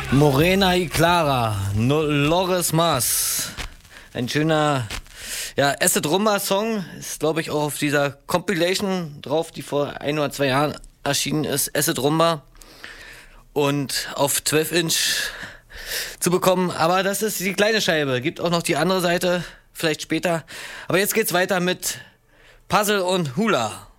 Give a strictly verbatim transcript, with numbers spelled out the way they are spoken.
Morena y Clara, no Lores Mas. Ein schöner, ja, Acid Rumba Song. Ist, glaube ich, auch auf dieser Compilation drauf, die vor ein oder zwei Jahren erschienen ist. Acid Rumba. Und auf zwölf Inch zu bekommen. Aber das ist die kleine Scheibe. Gibt auch noch die andere Seite, vielleicht später. Aber jetzt geht's weiter mit Puzzle und Hula.